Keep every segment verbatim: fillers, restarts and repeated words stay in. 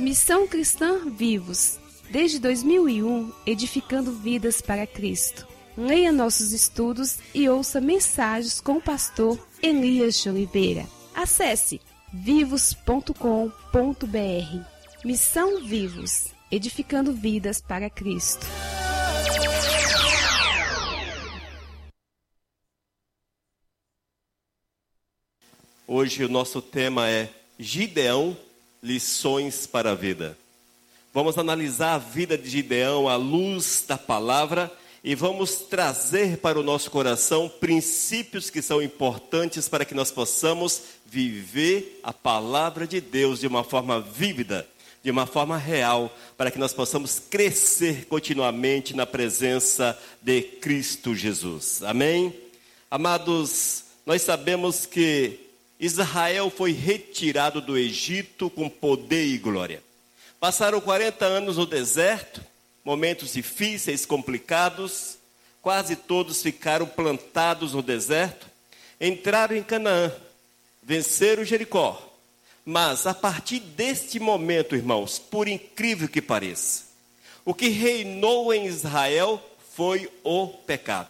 Missão Cristã Vivos, desde dois mil e um, edificando vidas para Cristo. Leia nossos estudos e ouça mensagens com o pastor Elias de Oliveira. Acesse vivos ponto com ponto br. Missão Vivos, edificando vidas para Cristo. Hoje o nosso tema é Gideão, lições para a vida. Vamos analisar a vida de Gideão à luz da palavra e vamos trazer para o nosso coração princípios que são importantes para que nós possamos viver a palavra de Deus de uma forma vívida, de uma forma real, para que nós possamos crescer continuamente na presença de Cristo Jesus. Amém? Amados, nós sabemos que Israel foi retirado do Egito com poder e glória. Passaram quarenta anos no deserto, momentos difíceis, complicados, quase todos ficaram plantados no deserto, entraram em Canaã, venceram Jericó. Mas a partir deste momento, irmãos, por incrível que pareça, o que reinou em Israel foi o pecado.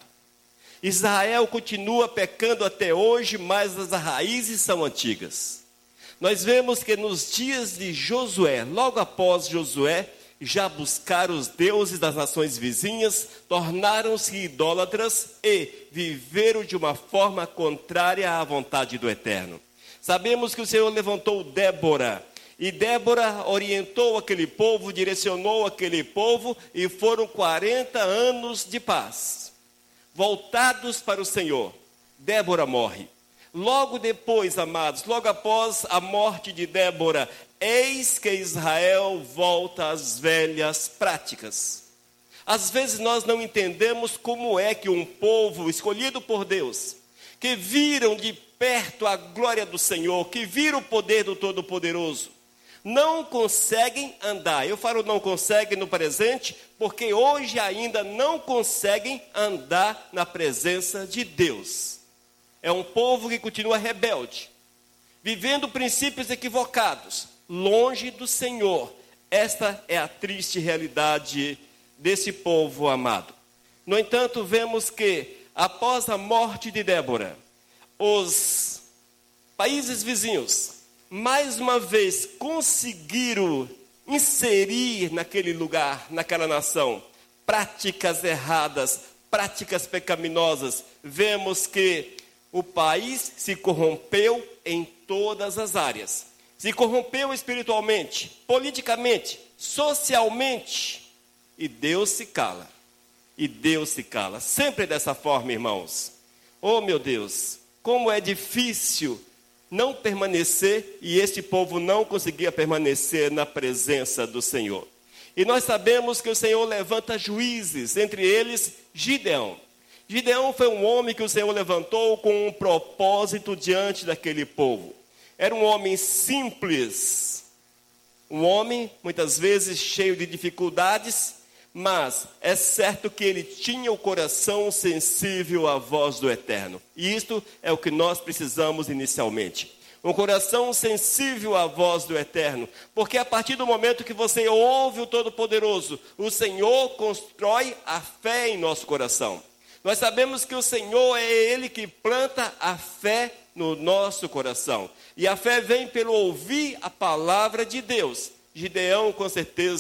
Israel continua pecando até hoje, mas as raízes são antigas. Nós vemos que nos dias de Josué, logo após Josué, já buscaram os deuses das nações vizinhas, tornaram-se idólatras e viveram de uma forma contrária à vontade do Eterno. Sabemos que o Senhor levantou Débora, e Débora orientou aquele povo, direcionou aquele povo, e foram quarenta anos de paz. Voltados para o Senhor, Débora morre. Logo depois, amados, logo após a morte de Débora, eis que Israel volta às velhas práticas. Às vezes nós não entendemos como é que um povo escolhido por Deus, que viram de perto a glória do Senhor, que viram o poder do Todo-Poderoso, não conseguem andar. Eu falo não conseguem no presente, porque hoje ainda não conseguem andar na presença de Deus. É um povo que continua rebelde, vivendo princípios equivocados, longe do Senhor. Esta é a triste realidade desse povo amado. No entanto, vemos que após a morte de Débora, os países vizinhos mais uma vez conseguiram inserir naquele lugar, naquela nação, práticas erradas, práticas pecaminosas. Vemos que o país se corrompeu em todas as áreas. Se corrompeu espiritualmente, politicamente, socialmente. E Deus se cala. E Deus se cala. Sempre dessa forma, irmãos. Oh, meu Deus, como é difícil não permanecer, e este povo não conseguia permanecer na presença do Senhor. E nós sabemos que o Senhor levanta juízes, entre eles Gideão. Gideão foi um homem que o Senhor levantou com um propósito diante daquele povo. Era um homem simples, um homem muitas vezes cheio de dificuldades, mas é certo que ele tinha o coração sensível à voz do Eterno. E isto é o que nós precisamos inicialmente. Um coração sensível à voz do Eterno. Porque a partir do momento que você ouve o Todo-Poderoso, o Senhor constrói a fé em nosso coração. Nós sabemos que o Senhor é Ele que planta a fé no nosso coração. E a fé vem pelo ouvir a palavra de Deus. Gideão, com certeza,